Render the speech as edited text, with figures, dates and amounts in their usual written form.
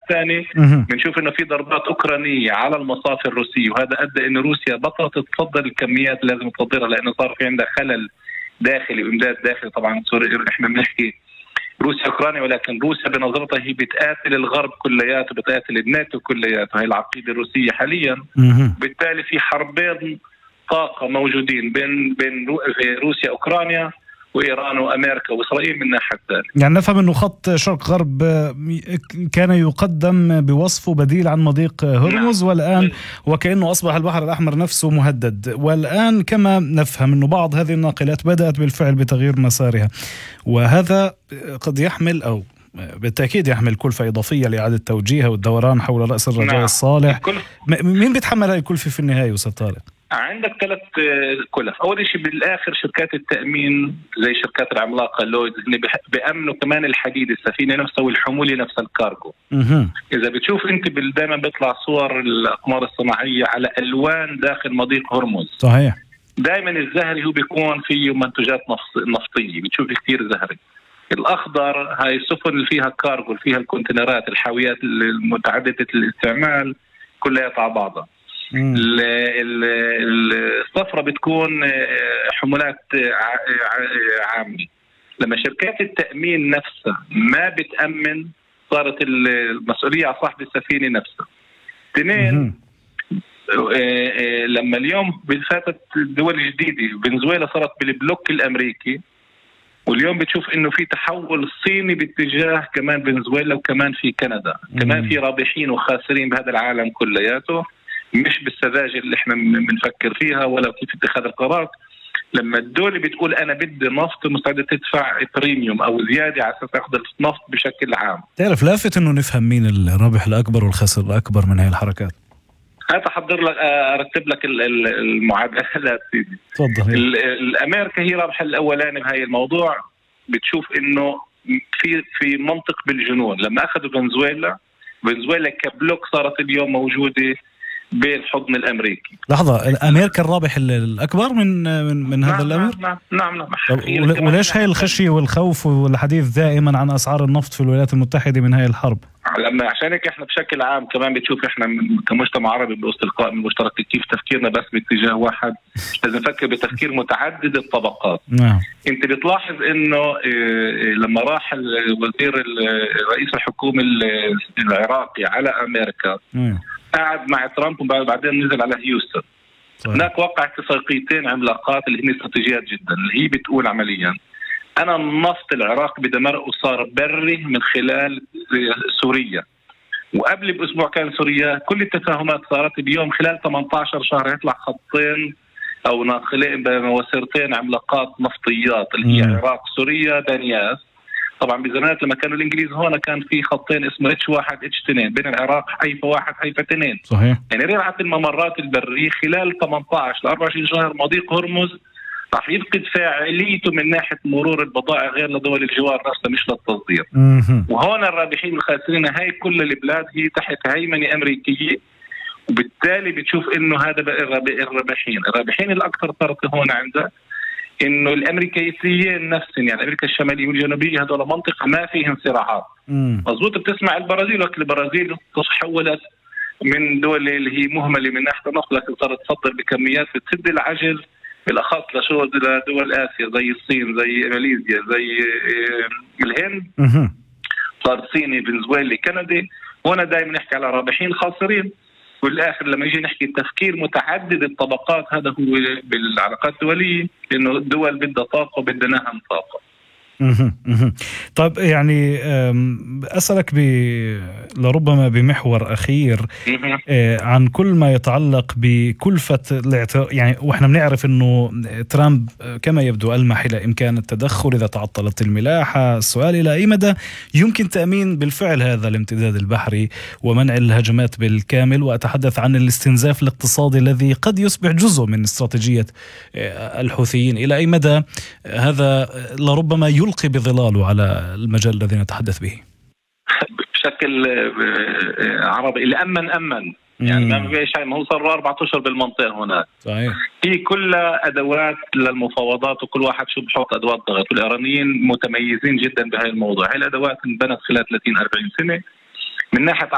الثاني بنشوف انه في ضربات اوكرانيه على المصافي الروسيه، وهذا ادى ان روسيا بطلت تصدر الكميات اللي لازم تصدرها، لانه صار في عندها خلل داخلي وامداد داخلي. طبعا احنا بنحكي روسيا اوكرانيا، ولكن روسيا بنظرتها هي بتقاتل الغرب كلياته، بتقاتل الناتو كلياته، هي العقيده الروسيه حاليا. بالتالي في حربين طاقه موجودين بين روسيا اوكرانيا وإيران وأمريكا وإسرائيل من الناحية الثانية. يعني نفهم أنه خط شرق غرب كان يقدم بوصفه بديل عن مضيق هرمز، والآن وكأنه أصبح البحر الأحمر نفسه مهدد. والآن كما نفهم أنه بعض هذه الناقلات بدأت بالفعل بتغيير مسارها، وهذا قد يحمل أو بالتأكيد يحمل كلفة إضافية لإعادة توجيهها والدوران حول رأس الرجاء الصالح. مين بيتحمل هاي الكلفة في النهاية أستاذ طارق؟ عندك 3 كلف. أول شيء بالآخر شركات التأمين زي شركات العملاقة لويدز اللي بيأمنوا كمان الحديد، السفينة نفسها والحمولة نفسها، الكارغو. إذا بتشوف أنت دائما بيطلع صور الأقمار الصناعية على ألوان داخل مضيق هرمز. صحيح. دائما الزهري هو بيكون فيه منتجات نفطية، بتشوف كثير زهري. الأخضر هاي السفن اللي فيها كارغو، اللي فيها الكونتينرات، الحاويات المتعددة الاستعمال كلها على بعضها. الصفرة بتكون حمولات عامة. لما شركات التأمين نفسها ما بتأمن، صارت المسؤولية على صاحب السفينة نفسها. 2 لما اليوم فاتت الدول الجديدة، فنزويلا صارت بالبلوك الأمريكي، واليوم بتشوف انه في تحول صيني باتجاه كمان فنزويلا وكمان في كندا. كمان في رابحين وخاسرين بهذا العالم كلياته، مش بالسذاجة اللي احنا بنفكر فيها ولا كيف اتخاذ القرار. لما الدولة بتقول انا بدي نفط، مستعدة تدفع بريميوم او زيادة على اساس تاخذ النفط بشكل عام. تعرف لافت انه نفهم مين الرابح الاكبر والخاسر الاكبر من هاي الحركات. هات احضر لك ارتب لك المعادلات سيدي. تفضل. الامريكا هي رابحة الاولاني بهاي الموضوع. بتشوف انه في منطق بالجنون. لما اخذوا فنزويلا كبلوك صارت اليوم موجودة بالحضن الامريكي. لحظه، امريكا الرابح الاكبر من هذا الامر؟ نعم. وليش هاي الخشيه والخوف والحديث دائما عن اسعار النفط في الولايات المتحده من هاي الحرب؟ لما عشان هيك احنا بشكل عام كمان بتشوف احنا كمجتمع عربي بوسط القائمه المشتركه كيف تفكيرنا بس باتجاه واحد، لازم نفكر بتفكير متعدد الطبقات. انت بتلاحظ انه لما راح الوزير رئيس الحكومه العراقي على امريكا، قاعد مع ترامب وبعدين نزل على هيوستن. هناك وقع اتفاقيتين عملاقات اللي هن استراتيجيات جدا، اللي هي بتقول عمليا أنا النفط العراق بدي مرقه صار بري من خلال سوريا، وقبل بأسبوع كان سوريا. كل التفاهمات صارت اليوم خلال 18 شهر يطلع خطين أو ناقلين وسيرتين عملاقات نفطيات اللي هي عراق سوريا دانياس. طبعا بزمانات لما كانوا الانجليز هون كان في خطين اسمه H1 H2 بين العراق، حيفا 1 حيفا 2. صحيح. يعني رفعت الممرات البرية خلال 18 ل 24 شهر مضيق هرمز راح يفقد فاعليته من ناحية مرور البضائع غير لدول الجوار نفسها مش للتصدير. وهون الرابحين والخاسرين هاي كل البلاد هي تحت هيمنة أمريكية، وبالتالي بتشوف انه هذا الرابحين الأكثر طرف هون عنده انه الامريكيين نفسهم، يعني امريكا الشماليه والجنوبيه هذول منطقه ما فيهم صراعات. مضبوط. بتسمع البرازيل، وقت البرازيل تحولت من دول اللي هي مهمله من ناحيه النفط لكن صارت تصدر بكميات بتسد العجل، بالاخص لدول اسيا زي الصين زي ماليزيا زي الهند. صار صيني فنزويلي كندي. وانا دائما نحكي على رابحين خاسرين، والاخر لما يجي نحكي تفكير متعدد الطبقات هذا هو بالعلاقات الدوليه، لانه الدول بدها طاقه وبدها نهم طاقه. طيب يعني أسألك لربما بمحور أخير عن كل ما يتعلق بكلفة يعني وإحنا بنعرف أنه ترامب كما يبدو ألمح إلى إمكان التدخل إذا تعطلت الملاحة. السؤال إلى أي مدى يمكن تأمين بالفعل هذا الامتداد البحري ومنع الهجمات بالكامل، وأتحدث عن الاستنزاف الاقتصادي الذي قد يصبح جزء من استراتيجية الحوثيين. إلى أي مدى هذا لربما يلقي بظلاله على المجال الذي نتحدث به؟ بشكل عربي الأمن يعني ما في شيء، ما هو صار 4 أشهر بالمنطقة هناك. صحيح. هي كلها أدوات للمفاوضات وكل واحد شو بحط أدوات ضغط، والإيرانيين متميزين جدا بهذا الموضوع. هاي الأدوات انبنت خلال 30-40 سنة من ناحية